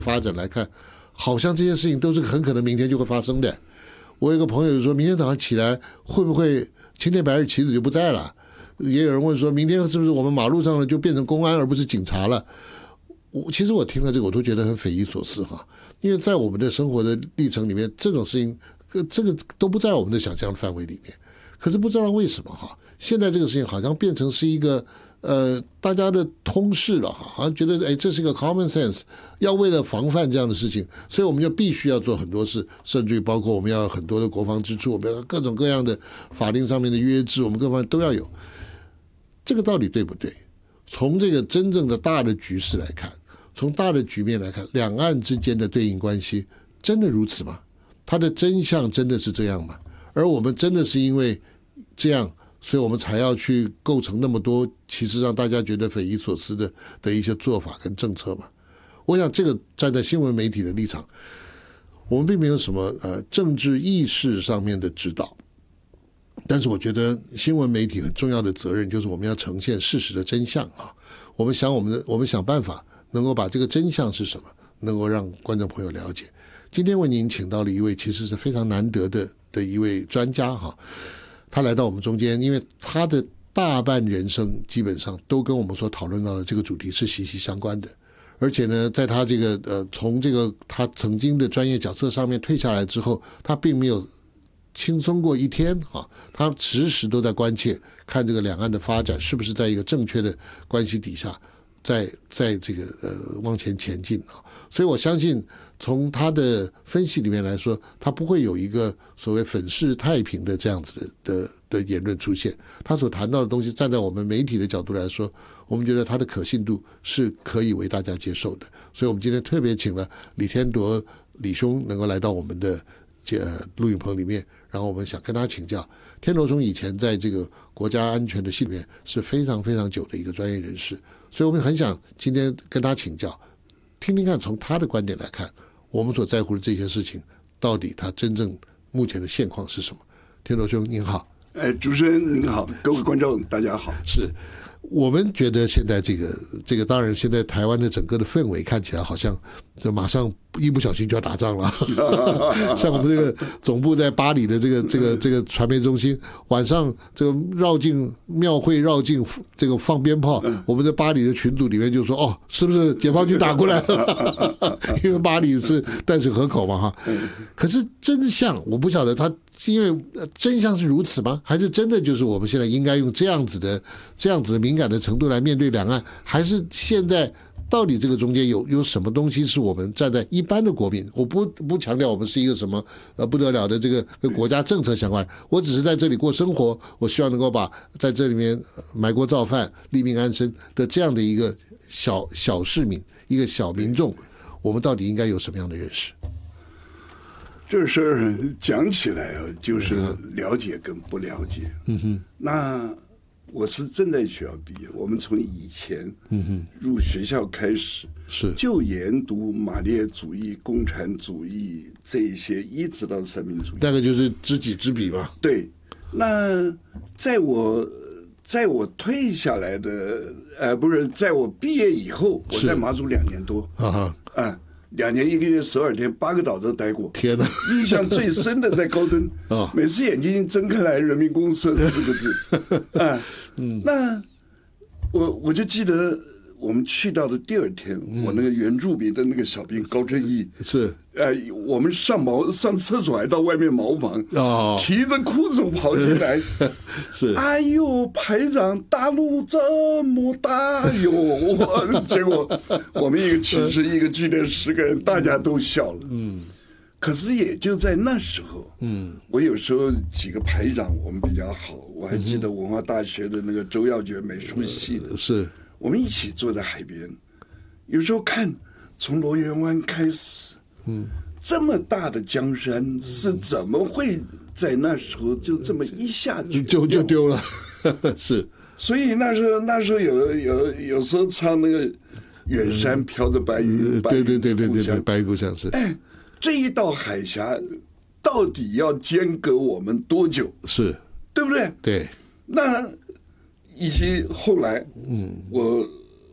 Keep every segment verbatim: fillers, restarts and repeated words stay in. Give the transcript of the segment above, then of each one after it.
发展来看，好像这些事情都是很可能明天就会发生的。我有个朋友说，明天早上起来会不会青天白日旗子就不在了？也有人问说，明天是不是我们马路上呢就变成公安而不是警察了？我其实我听了这个我都觉得很匪夷所思哈，因为在我们的生活的历程里面，这种事情这个都不在我们的想象的范围里面。可是不知道为什么哈，现在这个事情好像变成是一个呃大家的通识了哈，好像觉得哎这是个 common sense， 要为了防范这样的事情，所以我们就必须要做很多事，甚至于包括我们要有很多的国防支出，我们要各种各样的法令上面的约制，我们各方面都要有。这个到底对不对？从这个真正的大的局势来看，从大的局面来看，两岸之间的对应关系真的如此吗？它的真相真的是这样吗？而我们真的是因为这样，所以我们才要去构成那么多其实让大家觉得匪夷所思的的一些做法跟政策吗？我想这个站在新闻媒体的立场，我们并没有什么呃政治意识上面的指导，但是我觉得新闻媒体很重要的责任就是我们要呈现事实的真相啊。我们想我们的我们想办法能够把这个真相是什么能够让观众朋友了解。今天为您请到了一位其实是非常难得的的一位专家哈，他来到我们中间，因为他的大半人生基本上都跟我们所讨论到的这个主题是息息相关的。而且呢，在他这个呃从这个他曾经的专业角色上面退下来之后，他并没有轻松过一天啊，他时时都在关切看这个两岸的发展是不是在一个正确的关系底下，在在这个呃往前前进啊。所以我相信从他的分析里面来说，他不会有一个所谓粉饰太平的这样子的的的言论出现。他所谈到的东西，站在我们媒体的角度来说，我们觉得他的可信度是可以为大家接受的。所以我们今天特别请了李天铎李兄能够来到我们的呃录影棚里面，然后我们想跟他请教。天铎兄以前在这个国家安全的系里面是非常非常久的一个专业人士，所以我们很想今天跟他请教，听听看从他的观点来看，我们所在乎的这些事情到底他真正目前的现况是什么。天铎兄您好。 哎，主持人您好，各位观众大家好。 是我们觉得现在这个这个当然现在台湾的整个的氛围看起来好像就马上一不小心就要打仗了像我们这个总部在巴黎的这个这个这个传媒中心，晚上这个绕境庙会绕境这个放鞭炮，我们在巴黎的群组里面就说哦，是不是解放军打过来了因为巴黎是淡水河口嘛哈。可是真相我不晓得他因为真相是如此吗？还是真的就是我们现在应该用这样子的这样子的敏感的程度来面对两岸？还是现在到底这个中间有有什么东西是我们站在一般的国民，我不不强调我们是一个什么呃不得了的这个跟国家政策相关，我只是在这里过生活，我希望能够把在这里面埋锅造饭立命安身的这样的一个小小市民一个小民众，我们到底应该有什么样的认识？ 这事儿讲起来啊，就是了解跟不了解。嗯哼，那我是正在学校毕业，我们从以前嗯哼入学校开始是就研读马列主义、共产主义这一些，一直到三民主义， 大概就是知己知彼吧。 对，那在我在我退下来的呃，不是在我毕业以后，我在马祖两年多啊哈啊。两年一个月十二天，八个岛都待过。 天哪！ 印象最深的在高登啊，每次眼睛睁开来，人民公社四个字啊。嗯，那我我就记得我们去到的第二天，嗯、我那个原住民的那个小兵高正义是， 呃，我们上茅上厕所还到外面茅房哦， 提着裤子跑进来， 是， 哎呦，排长，大陆这么大哟！我结果我们一个寝室一个剧队十个人，大家都笑了。嗯，可是也就在那时候，嗯，我有时候几个排长我们比较好，我还记得文化大学的那个周耀觉美术系的， 嗯、是。 我们一起坐在海边，有时候看从罗源湾开始，嗯，这么大的江山是怎么会在那时候就这么一下就就就丢了？是， 所以那时候那时候有有有时候唱那个远山飘着白云， 嗯、对对对对对对，白云故乡是。 哎，这一道海峡到底要间隔我们多久？ 是， 对不对？ 对， 那。以及后来，嗯，我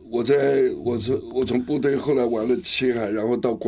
我在我从我从部队后来玩了七海，然后到。